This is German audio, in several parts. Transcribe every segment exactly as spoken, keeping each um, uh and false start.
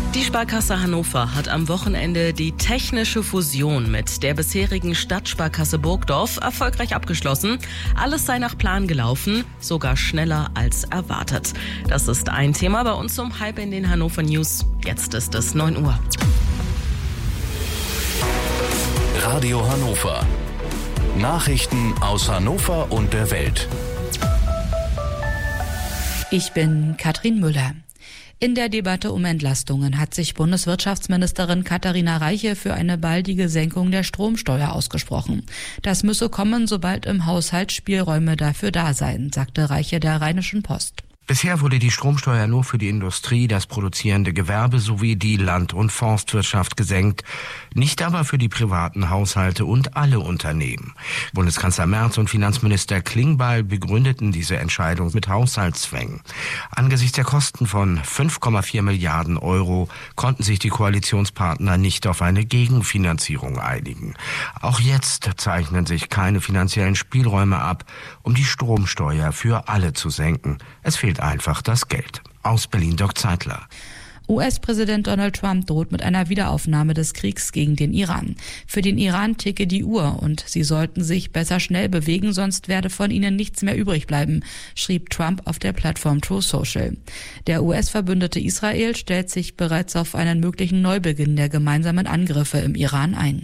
Die Sparkasse Hannover hat am Wochenende die technische Fusion mit der bisherigen Stadtsparkasse Burgdorf erfolgreich abgeschlossen. Alles sei nach Plan gelaufen, sogar schneller als erwartet. Das ist ein Thema bei uns um halb in den Hannover News. Jetzt ist es neun Uhr. Radio Hannover. Nachrichten aus Hannover und der Welt. Ich bin Katrin Müller. In der Debatte um Entlastungen hat sich Bundeswirtschaftsministerin Katharina Reiche für eine baldige Senkung der Stromsteuer ausgesprochen. Das müsse kommen, sobald im Haushalt Spielräume dafür da seien, sagte Reiche der Rheinischen Post. Bisher wurde die Stromsteuer nur für die Industrie, das produzierende Gewerbe sowie die Land- und Forstwirtschaft gesenkt, nicht aber für die privaten Haushalte und alle Unternehmen. Bundeskanzler Merz und Finanzminister Klingbeil begründeten diese Entscheidung mit Haushaltszwängen. Angesichts der Kosten von fünf Komma vier Milliarden Euro konnten sich die Koalitionspartner nicht auf eine Gegenfinanzierung einigen. Auch jetzt zeichnen sich keine finanziellen Spielräume ab, um die Stromsteuer für alle zu senken. Es fehlt einfach das Geld. Aus Berlin Dirk Zeitler. U S-Präsident Donald Trump droht mit einer Wiederaufnahme des Kriegs gegen den Iran. Für den Iran ticke die Uhr und sie sollten sich besser schnell bewegen, sonst werde von ihnen nichts mehr übrig bleiben, schrieb Trump auf der Plattform Truth Social. Der U S-Verbündete Israel stellt sich bereits auf einen möglichen Neubeginn der gemeinsamen Angriffe im Iran ein.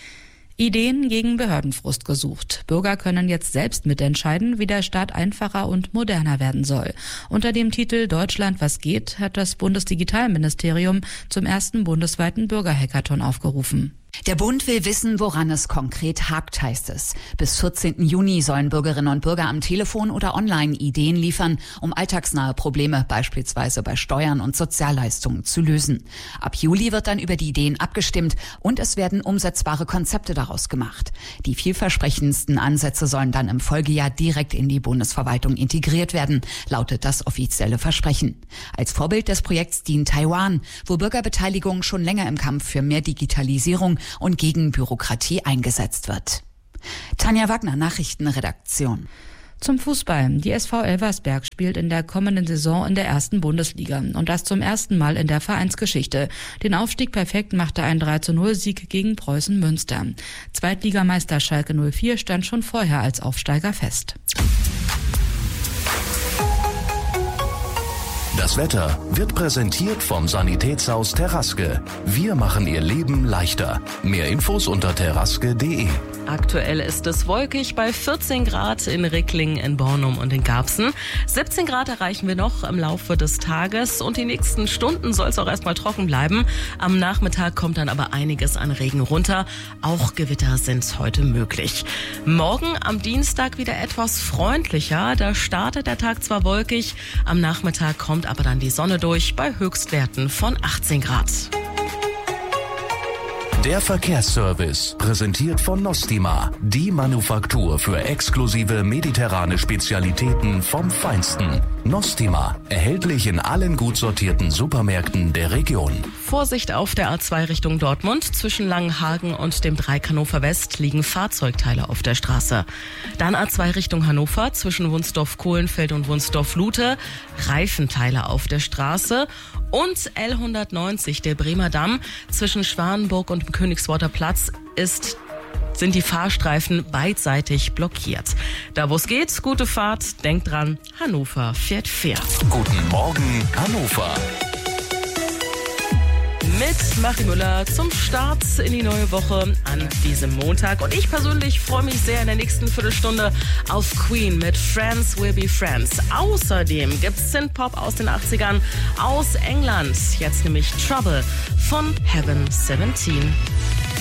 Ideen gegen Behördenfrust gesucht. Bürger können jetzt selbst mitentscheiden, wie der Staat einfacher und moderner werden soll. Unter dem Titel Deutschland, was geht, hat das Bundesdigitalministerium zum ersten bundesweiten Bürgerhackathon aufgerufen. Der Bund will wissen, woran es konkret hakt, heißt es. Bis vierzehnten Juni sollen Bürgerinnen und Bürger am Telefon oder online Ideen liefern, um alltagsnahe Probleme, beispielsweise bei Steuern und Sozialleistungen, zu lösen. Ab Juli wird dann über die Ideen abgestimmt und es werden umsetzbare Konzepte daraus gemacht. Die vielversprechendsten Ansätze sollen dann im Folgejahr direkt in die Bundesverwaltung integriert werden, lautet das offizielle Versprechen. Als Vorbild des Projekts dient Taiwan, wo Bürgerbeteiligung schon länger im Kampf für mehr Digitalisierung und gegen Bürokratie eingesetzt wird. Tanja Wagner, Nachrichtenredaktion. Zum Fußball. Die S V Elversberg spielt in der kommenden Saison in der ersten Bundesliga und das zum ersten Mal in der Vereinsgeschichte. Den Aufstieg perfekt machte ein drei zu null Sieg gegen Preußen Münster. Zweitligameister Schalke null vier stand schon vorher als Aufsteiger fest. Das Wetter wird präsentiert vom Sanitätshaus Terraske. Wir machen Ihr Leben leichter. Mehr Infos unter terraske punkt de. Aktuell ist es wolkig bei vierzehn Grad in Ricklingen, in Bornum und in Garbsen. siebzehn Grad erreichen wir noch im Laufe des Tages und die nächsten Stunden soll es auch erstmal trocken bleiben. Am Nachmittag kommt dann aber einiges an Regen runter. Auch Gewitter sind heute möglich. Morgen am Dienstag wieder etwas freundlicher. Da startet der Tag zwar wolkig, am Nachmittag kommt aber dann die Sonne durch bei Höchstwerten von achtzehn Grad. Der Verkehrsservice, präsentiert von Nostima, die Manufaktur für exklusive mediterrane Spezialitäten vom Feinsten. Nostima, erhältlich in allen gut sortierten Supermärkten der Region. Vorsicht auf der A zwei Richtung Dortmund. Zwischen Langenhagen und dem Dreieck Hannover West liegen Fahrzeugteile auf der Straße. Dann A zwei Richtung Hannover, zwischen Wunsdorf-Kohlenfeld und Wunsdorf-Lute, Reifenteile auf der Straße. Und L hundertneunzig, der Bremer Damm, zwischen Schwanenburg und dem Königsworter Platz ist sind die Fahrstreifen beidseitig blockiert. Da wo es geht, gute Fahrt, denkt dran, Hannover fährt fair. Guten Morgen, Hannover. Mit Marie Müller zum Start in die neue Woche an diesem Montag. Und ich persönlich freue mich sehr in der nächsten Viertelstunde auf Queen mit Friends Will Be Friends. Außerdem gibt's Synthpop aus den achtzigern aus England. Jetzt nämlich Trouble von Heaven siebzehn.